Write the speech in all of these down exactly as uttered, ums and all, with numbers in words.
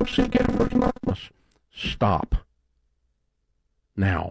see Gamblers Anonymous. Stop. Now.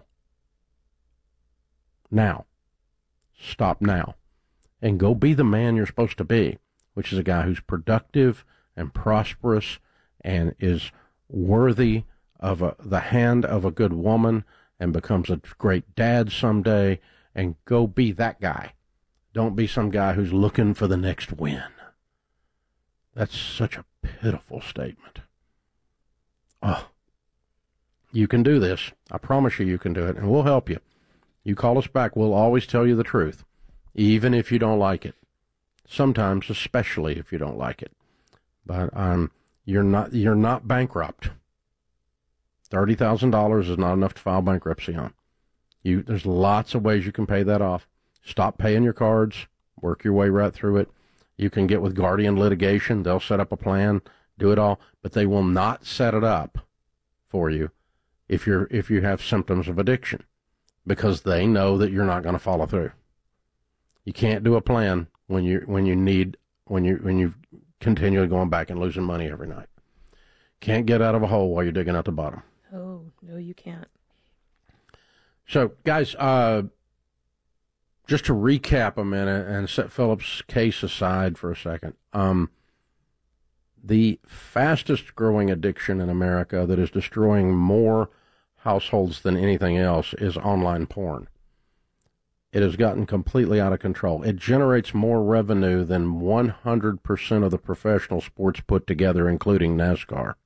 Now. Stop now. And go be the man you're supposed to be, which is a guy who's productive and prosperous and is worthy of a, the hand of a good woman and becomes a great dad someday, and go be that guy. Don't be some guy who's looking for the next win. That's such a pitiful statement. Oh, you can do this. I promise you you can do it, and we'll help you. You call us back, we'll always tell you the truth, even if you don't like it. Sometimes, especially if you don't like it. But um, you're not you're not bankrupt. thirty thousand dollars is not enough to file bankruptcy on. You, there's lots of ways you can pay that off. Stop paying your cards. Work your way right through it. You can get with Guardian Litigation. They'll set up a plan, do it all, but they will not set it up for you if you're if you have symptoms of addiction, because they know that you're not going to follow through. You can't do a plan when you when you need when you when you continually going back and losing money every night. Can't get out of a hole while you're digging out the bottom. Oh, no, you can't. So, guys, uh, just to recap a minute and set Philip's case aside for a second, um, the fastest growing addiction in America that is destroying more households than anything else is online porn. It has gotten completely out of control. It generates more revenue than one hundred percent of the professional sports put together, including NASCAR.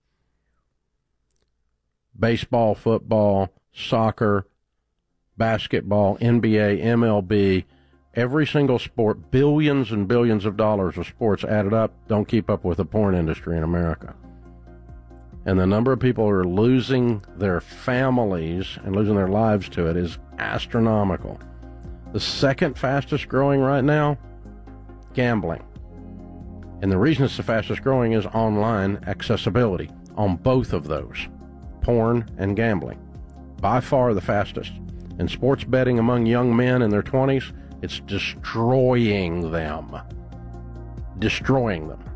Baseball, football, soccer, basketball, N B A, M L B, every single sport, billions and billions of dollars of sports added up, don't keep up with the porn industry in America. And the number of people who are losing their families and losing their lives to it is astronomical. The second fastest growing right now, gambling. And the reason it's the fastest growing is online accessibility on both of those, porn and gambling. By far the fastest. And sports betting among young men in their twenties, it's destroying them. Destroying them.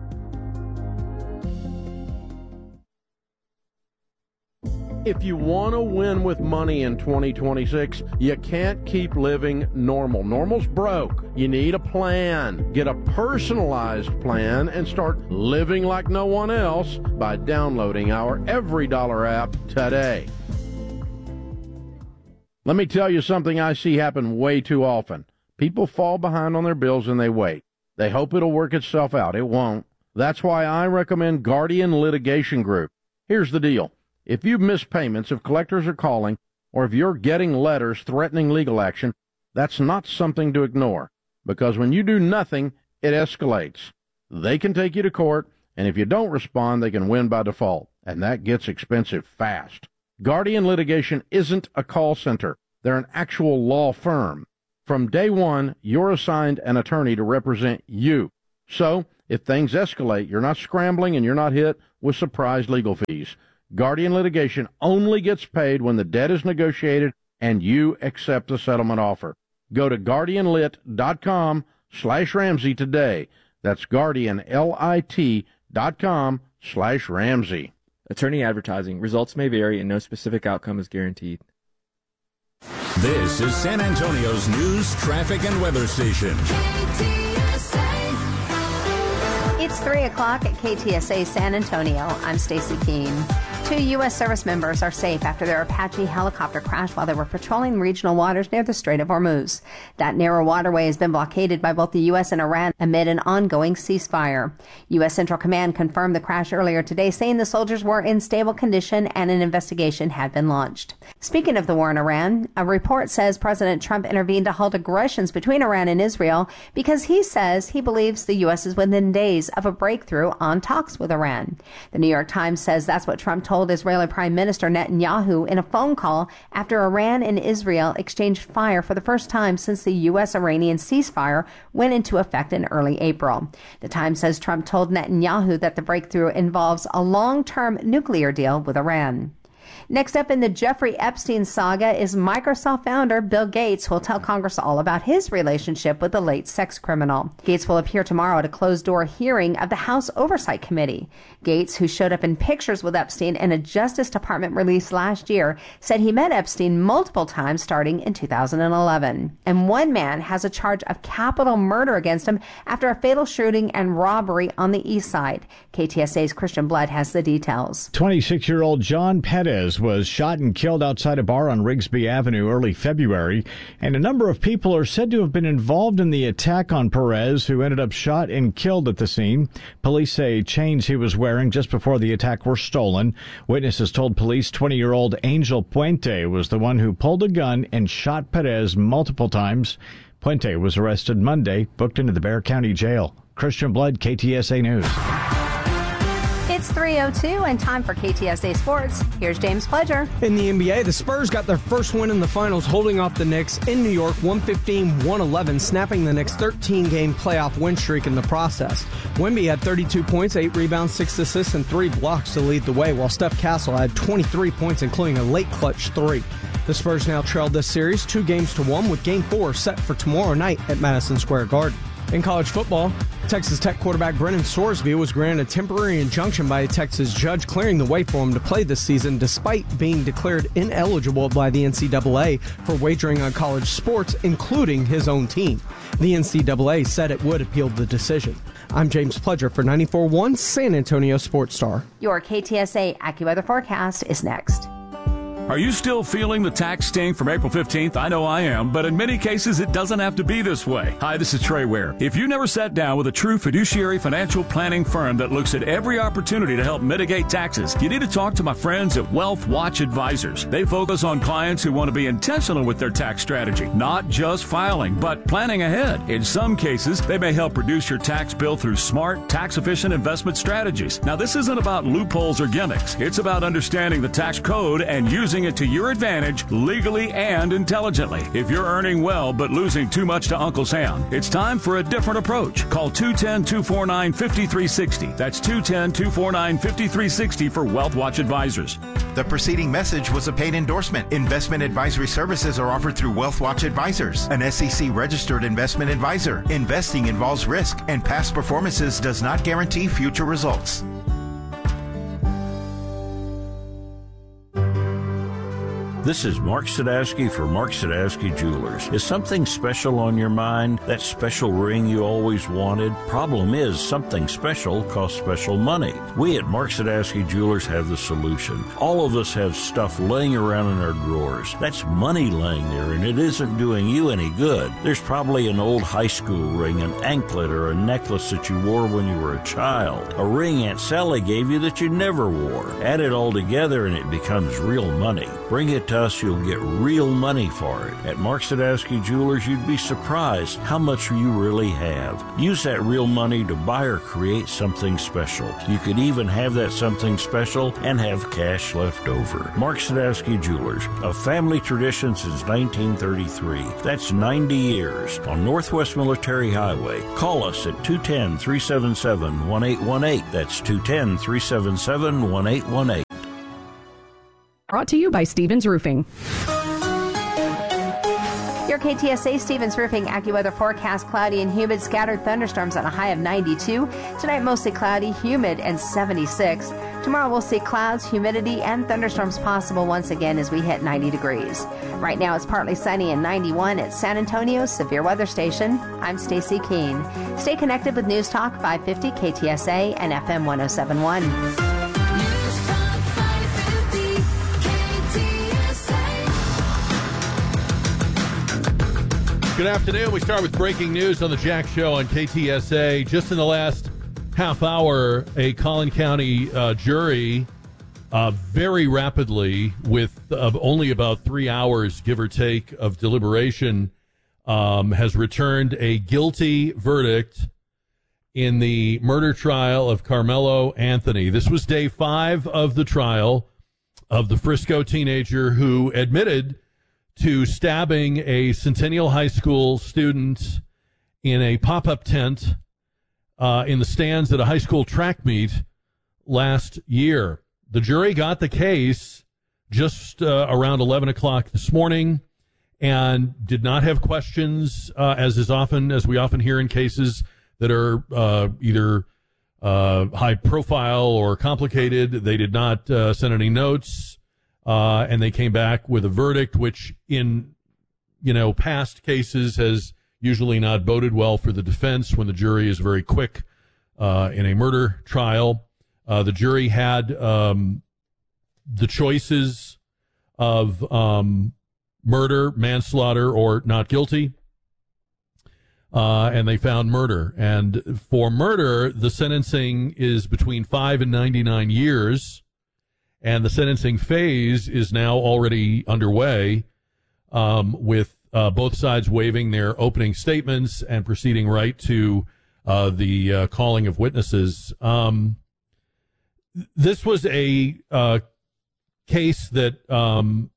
If you want to win with money in twenty twenty-six, you can't keep living normal. Normal's broke. You need a plan. Get a personalized plan and start living like no one else by downloading our Every Dollar app today. Let me tell you something I see happen way too often. People fall behind on their bills and they wait. They hope it'll work itself out. It won't. That's why I recommend Guardian Litigation Group. Here's the deal. If you've missed payments, if collectors are calling, or if you're getting letters threatening legal action, that's not something to ignore. Because when you do nothing, it escalates. They can take you to court, and if you don't respond, they can win by default. And that gets expensive fast. Guardian Litigation isn't a call center. They're an actual law firm. From day one, you're assigned an attorney to represent you. So, if things escalate, you're not scrambling and you're not hit with surprise legal fees. Guardian Litigation only gets paid when the debt is negotiated and you accept the settlement offer. Go to guardianlit.com slash Ramsey today. That's guardianlit dot com slash Ramsey. Attorney advertising. Results may vary and no specific outcome is guaranteed. This is San Antonio's news, traffic, and weather station. K T S A. It's three o'clock at K T S A San Antonio. I'm Stacy Keene. Two U S service members are safe after their Apache helicopter crashed while they were patrolling regional waters near the Strait of Hormuz. That narrow waterway has been blockaded by both the U S and Iran amid an ongoing ceasefire. U S Central Command confirmed the crash earlier today, saying the soldiers were in stable condition and an investigation had been launched. Speaking of the war in Iran, a report says President Trump intervened to halt aggressions between Iran and Israel because he says he believes the U S is within days of a breakthrough on talks with Iran. The New York Times says that's what Trump told Israeli Prime Minister Netanyahu in a phone call after Iran and Israel exchanged fire for the first time since the U S-Iranian ceasefire went into effect in early April. The Times says Trump told Netanyahu that the breakthrough involves a long-term nuclear deal with Iran. Next up in the Jeffrey Epstein saga is Microsoft founder Bill Gates, who will tell Congress all about his relationship with the late sex criminal. Gates will appear tomorrow at a closed-door hearing of the House Oversight Committee. Gates, who showed up in pictures with Epstein in a Justice Department release last year, said he met Epstein multiple times starting in two thousand eleven. And one man has a charge of capital murder against him after a fatal shooting and robbery on the east side. K T S A's Christian Blood has the details. twenty-six-year-old John Perez was shot and killed outside a bar on Rigsby Avenue early February, and a number of people are said to have been involved in the attack on Perez, who ended up shot and killed at the scene. Police say chains he was wearing just before the attack were stolen. Witnesses told police twenty-year-old Angel Puente was the one who pulled a gun and shot Perez multiple times. Puente was arrested Monday, booked into the Bexar County Jail. Christian Blood, K T S A News. It's three oh two and time for K T S A Sports. Here's James Pledger. In the N B A, the Spurs got their first win in the finals, holding off the Knicks in New York one fifteen to one eleven, snapping the Knicks' thirteen-game playoff win streak in the process. Wemby had thirty-two points, eight rebounds, six assists, and three blocks to lead the way, while Steph Castle had twenty-three points, including a late clutch three. The Spurs now trail this series two games to one, with Game four set for tomorrow night at Madison Square Garden. In college football, Texas Tech quarterback Brennan Sorsby was granted a temporary injunction by a Texas judge, clearing the way for him to play this season despite being declared ineligible by the N C double A for wagering on college sports, including his own team. The N C double A said it would appeal the decision. I'm James Pledger for ninety-four point one San Antonio Sports Star. Your K T S A AccuWeather forecast is next. Are you still feeling the tax sting from April fifteenth? I know I am, but in many cases, it doesn't have to be this way. Hi, this is Trey Ware. If you never sat down with a true fiduciary financial planning firm that looks at every opportunity to help mitigate taxes, you need to talk to my friends at Wealth Watch Advisors. They focus on clients who want to be intentional with their tax strategy, not just filing, but planning ahead. In some cases, they may help reduce your tax bill through smart, tax-efficient investment strategies. Now, this isn't about loopholes or gimmicks. It's about understanding the tax code and using it to your advantage legally and intelligently. If you're earning well but losing too much to Uncle Sam, it's time for a different approach. Call two one zero, two four nine, five three six zero. That's two one zero, two four nine, five three six zero for Wealth Watch Advisors. The preceding message was a paid endorsement. Investment advisory services are offered through Wealth Watch Advisors, an S E C-registered investment advisor. Investing involves risk, and past performances does not guarantee future results. This is Mark Sadowski for Mark Sadowski Jewelers. Is something special on your mind? That special ring you always wanted? Problem is, something special costs special money. We at Mark Sadowski Jewelers have the solution. All of us have stuff laying around in our drawers. That's money laying there, and it isn't doing you any good. There's probably an old high school ring, an anklet, or a necklace that you wore when you were a child. A ring Aunt Sally gave you that you never wore. Add it all together and it becomes real money. Bring it to us, you'll get real money for it. At Mark Sadowski Jewelers, you'd be surprised how much you really have. Use that real money to buy or create something special. You could even have that something special and have cash left over. Mark Sadowski Jewelers, a family tradition since nineteen thirty-three. That's ninety years on Northwest Military Highway. Call us at two one zero, three seven seven, one eight one eight. That's two one zero, three seven seven, one eight one eight. Brought to you by Stevens Roofing. Your K T S A Stevens Roofing AccuWeather forecast: cloudy and humid, scattered thunderstorms on a high of ninety-two. Tonight, mostly cloudy, humid, and seventy-six. Tomorrow, we'll see clouds, humidity, and thunderstorms possible once again as we hit ninety degrees. Right now, it's partly sunny and ninety-one at San Antonio's Severe Weather Station. I'm Stacy Keene. Stay connected with News Talk five fifty K T S A and F M one oh seven point one. Good afternoon. We start with breaking news on the Jack Show on K T S A. Just in the last half hour, a Collin County uh, jury, uh, very rapidly, with uh, only about three hours, give or take, of deliberation, um, has returned a guilty verdict in the murder trial of Carmelo Anthony. This was day five of the trial of the Frisco teenager who admitted to stabbing a Centennial High School student in a pop-up tent uh, in the stands at a high school track meet last year. The jury got the case just uh, around eleven o'clock this morning, and did not have questions, uh, as is often, as we often hear in cases that are uh, either uh, high profile or complicated. They did not uh, send any notes, uh, and they came back with a verdict, which in, you know, past cases has usually not boded well for the defense when the jury is very quick uh, in a murder trial. Uh, the jury had um, the choices of um, murder, manslaughter, or not guilty, uh, and they found murder. And for murder, the sentencing is between five and ninety-nine years, and the sentencing phase is now already underway, um, with uh, both sides waiving their opening statements and proceeding right to uh, the uh, calling of witnesses. Um, this was a uh, case that um,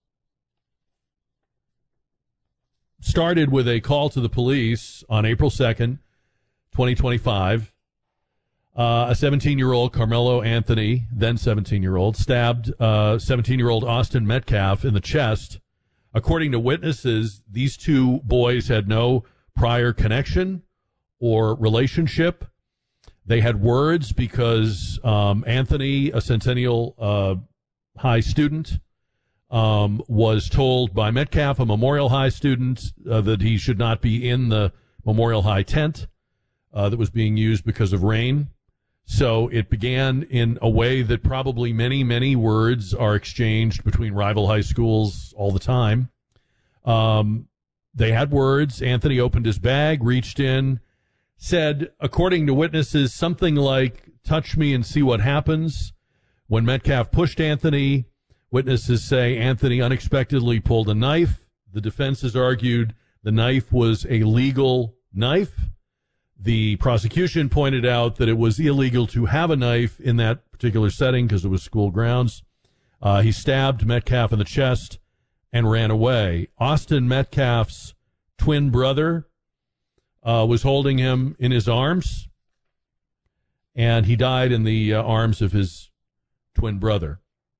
started with a call to the police on April second, twenty twenty-five. Uh, a seventeen-year-old Carmelo Anthony, then seventeen-year-old, stabbed uh, seventeen-year-old Austin Metcalf in the chest. According to witnesses, these two boys had no prior connection or relationship. They had words because um, Anthony, a Centennial uh, High student, um, was told by Metcalf, a Memorial High student, uh, that he should not be in the Memorial High tent uh, that was being used because of rain. So it began in a way that probably many, many words are exchanged between rival high schools all the time. Um, they had words. Anthony opened his bag, reached in, said, according to witnesses, something like, "Touch me and see what happens." When Metcalf pushed Anthony, witnesses say Anthony unexpectedly pulled a knife. The defense has argued the knife was a legal knife. The prosecution pointed out that it was illegal to have a knife in that particular setting because it was school grounds. Uh, he stabbed Metcalf in the chest and ran away. Austin Metcalf's twin brother uh, was holding him in his arms, and he died in the uh, arms of his twin brother.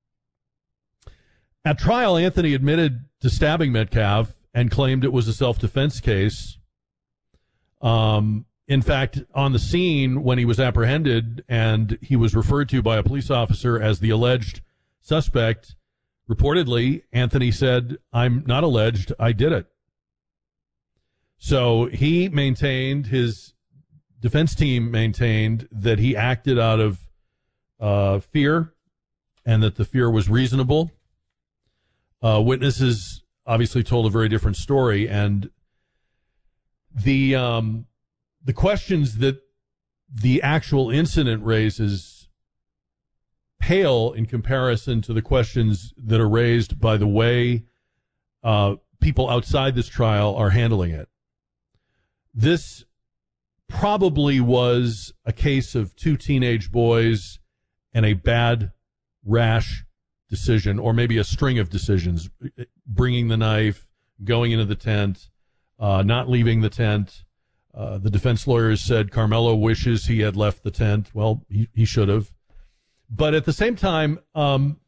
At trial, Anthony admitted to stabbing Metcalf and claimed it was a self-defense case. Um, in fact, on the scene when he was apprehended and he was referred to by a police officer as the alleged suspect, reportedly, Anthony said, "I'm not alleged, I did it." So he maintained, his defense team maintained, that he acted out of uh, fear and that the fear was reasonable. Uh, witnesses obviously told a very different story, and the um, the questions that the actual incident raises pale in comparison to the questions that are raised by the way uh, people outside this trial are handling it. This probably was a case of two teenage boys and a bad, rash decision, or maybe a string of decisions: bringing the knife, going into the tent, uh, not leaving the tent. Uh, the defense lawyers said Carmelo wishes he had left the tent. Well, he, he should have. But at the same time, um,